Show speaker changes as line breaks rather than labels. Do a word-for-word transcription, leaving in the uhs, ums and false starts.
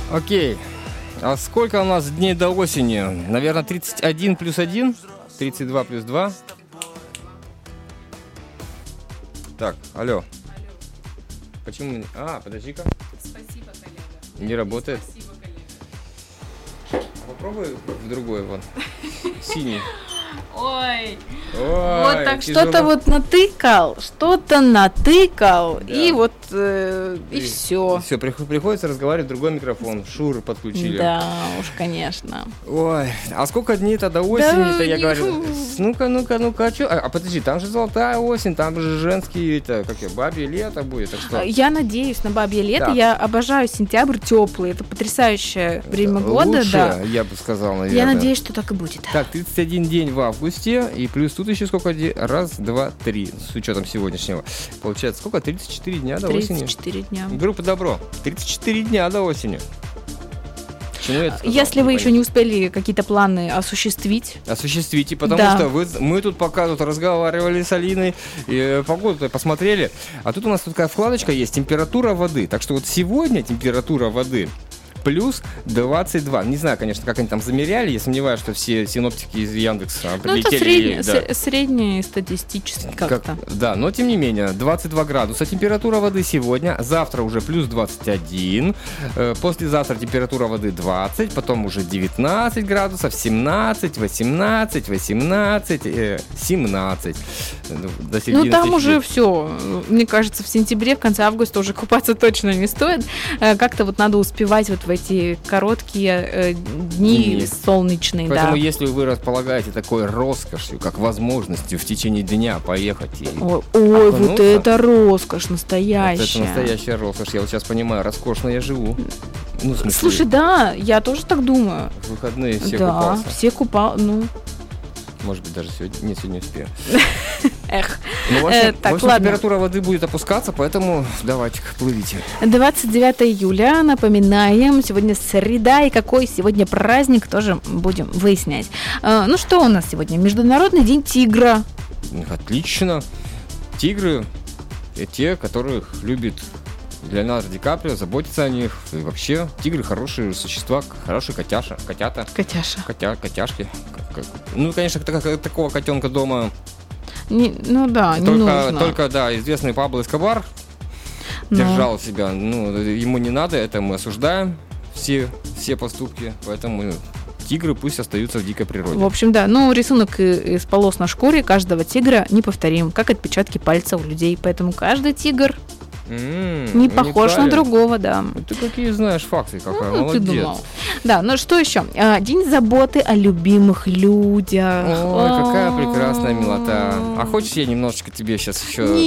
Окей. А сколько у нас дней до осени? Наверное, тридцать один плюс один? тридцать два плюс два? Так, алло. Почему? А, подожди-ка.
Спасибо, коллега.
Не работает.
Спасибо, коллега.
Попробуй в другой вон. Синий.
Ой.
Ой,
Вот так
тяжело.
что-то вот натыкал, что-то натыкал,
Да.
и вот э, и, все.
Все, приходится разговаривать в другой микрофон. Шуры подключили.
Да, уж, конечно.
Ой, а сколько дней-то до осени-то,
Да,
я
не-
говорю? Ну-ка, ну-ка, ну-ка, а чё? А, а подожди, там же золотая осень, там же женские, это, как я, бабье лето будет, так что...
Я надеюсь на бабье лето.
Да.
Я обожаю сентябрь теплый. Это потрясающее время года,
Лучше,
да.
я бы сказал, наверное.
Я надеюсь, что так и будет.
Так, тридцать один день в августе, и плюс тут еще сколько дней? Раз, два, три, с учетом сегодняшнего. Получается, сколько? тридцать четыре дня до осени?
тридцать четыре дня.
Группа Добро. тридцать четыре дня до осени. Почему я это сказал?
Если вы
Не
еще не успели какие-то планы осуществить,
осуществите, потому
Да.
что вы, мы тут пока тут разговаривали с Алиной, и э, погоду посмотрели, а тут у нас тут такая вкладочка есть, температура воды. Так что вот сегодня температура воды плюс двадцать два. Не знаю, конечно, как они там замеряли, я сомневаюсь, что все синоптики из Яндекса
ну это
прилетели.
средне-
да.
сре- среднее статистически как-то.
Как- да, но тем не менее, двадцать два градуса температура воды сегодня, завтра уже плюс двадцать один, э, послезавтра температура воды двадцать, потом уже девятнадцать градусов, семнадцать, восемнадцать, восемнадцать, э, семнадцать. До
Ну
середины
там
чуть-чуть.
уже все. Мне кажется, в сентябре, в конце августа уже купаться точно не стоит. Э, Как-то вот надо успевать вот в эти короткие э, дни
Дни.
солнечные,
Поэтому
да.
если вы располагаете такой роскошью, как возможностью в течение дня поехать и...
Ой, ой, вот
окунуться.
это роскошь
Вот
настоящая.
это настоящая роскошь. Я вот сейчас понимаю, роскошно я живу. Ну, в смысле,
Слушай, да, я тоже так думаю.
в выходные все
да,
купался.
все купал, ну,
Может быть, даже сегодня. Нет, сегодня не успею.
эх.
Ну, в общем,
Э, так,
в общем,
ладно.
температура воды будет опускаться, поэтому давайте плывите.
двадцать девятое июля, напоминаем, сегодня среда, и какой сегодня праздник, тоже будем выяснять. Э, Ну что у нас сегодня? Международный день тигра.
Отлично. Тигры — те, которых любит Леонардо Ди Каприо, заботится о них. И вообще, тигры хорошие существа, хорошие котяша, котята,
Котяша.
котя, котяшки. Как- как- Ну, конечно, так- такого котенка дома
Не- ну да, не
только,
нужно.
только, да, известный Пабло Эскобар
Ну.
держал себя. Ну, ему не надо, это мы осуждаем все, все поступки, поэтому тигры пусть остаются в дикой природе.
В общем, да, ну рисунок и- из полос на шкуре каждого тигра неповторим, как отпечатки пальцев у людей, поэтому каждый тигр
М,
не похож на
уникален.
другого, да.
Ты какие знаешь факты, какая
Ну, ты
молодец.
думал. Да, ну что еще? А, День заботы о любимых людях.
Ой, какая
О.
прекрасная милота. А хочешь, я немножечко тебе сейчас еще